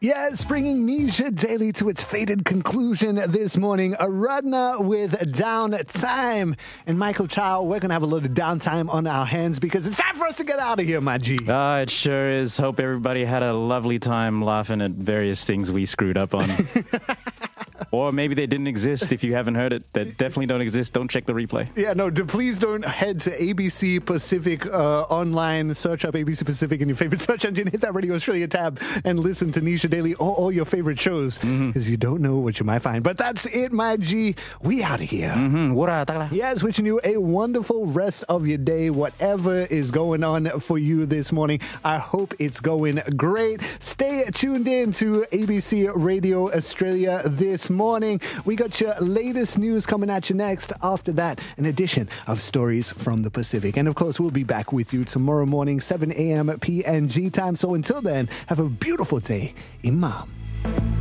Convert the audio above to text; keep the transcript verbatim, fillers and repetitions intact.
Yes, bringing Nisha Daily to its fated conclusion this morning. Aradhana with Downtime. And Michael Chow, we're going to have a little downtime on our hands because it's time for us to get out of here, my G. Ah, it sure is. Hope everybody had a lovely time laughing at various things we screwed up on. Or maybe they didn't exist. If you haven't heard it, they definitely don't exist. Don't check the replay. Yeah, no, d- please don't head to A B C Pacific uh, online, search up A B C Pacific in your favorite search engine, hit that Radio Australia tab, and listen to Nisha Daily or all your favorite shows, because mm-hmm. you don't know what you might find. But that's it, my G. We out of here. Mm-hmm. Yes, wishing you a wonderful rest of your day, whatever is going on for you this morning. I hope it's going great. Stay tuned in to A B C Radio Australia this morning. We got your latest news coming at you next. After that, an edition of Stories from the Pacific. And of course, we'll be back with you tomorrow morning, seven a.m. P N G time. So until then, have a beautiful day. Imam.